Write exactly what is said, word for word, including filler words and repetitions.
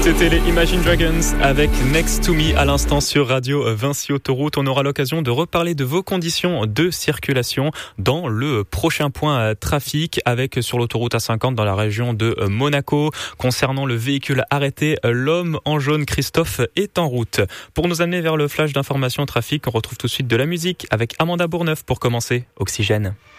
C'était les Imagine Dragons avec Next to Me à l'instant sur Radio Vinci Autoroute. On aura l'occasion de reparler de vos conditions de circulation dans le prochain point trafic avec sur l'autoroute A cinquante dans la région de Monaco. Concernant le véhicule arrêté, l'homme en jaune Christophe est en route. Pour nous amener vers le flash d'information trafic, on retrouve tout de suite de la musique avec Amanda Bourneuf pour commencer. Oxygène.